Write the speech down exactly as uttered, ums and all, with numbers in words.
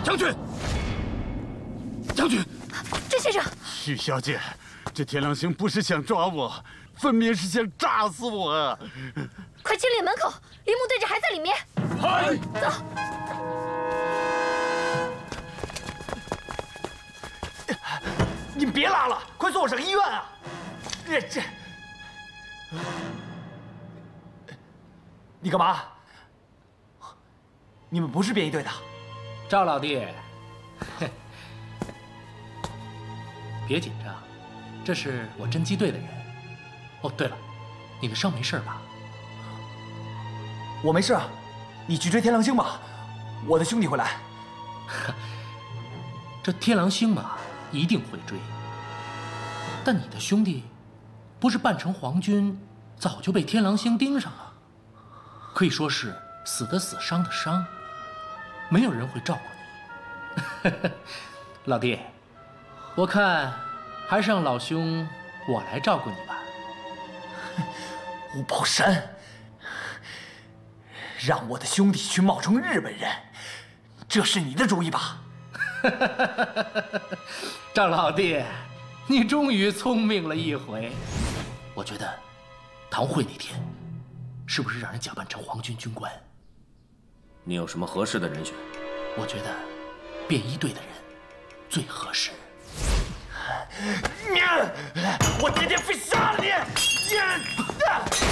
将军，将军， 甄先生， 许小姐，这天狼星不是想抓我，分明是想炸死我啊！ 快清理门口，铃木队长还在里面。 嗨， 走。 你别拉了，快送我上医院啊！这这，你干嘛？你们不是便衣队的？ 赵老弟，别紧张，这是我侦缉队的人。哦，对了，你的伤没事吧？ 我没事，你去追天狼星吧，我的兄弟会来。 这天狼星嘛，一定会追。但你的兄弟，不是扮成皇军，早就被天狼星盯上了，可以说是死的死，伤的伤，没有人会照顾你。老弟，我看还是让老兄我来照顾你吧。 吴宝山，让我的兄弟去冒充日本人，这是你的主意吧？ 赵老弟，你终于聪明了一回。我觉得堂会那天，是不是让人假扮成皇军军官？ 你有什么合适的人选？ 我觉得便衣队的人最合适。 你，我今天非杀了你！你。